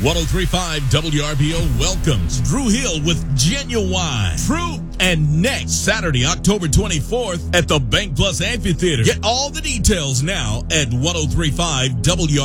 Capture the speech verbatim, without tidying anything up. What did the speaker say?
ten thirty-five W R B O welcomes Drew Hill with Genuine, True, and next Saturday, October twenty-fourth at the Bank Plus Amphitheater. Get all the details now at ten thirty-five W R B O.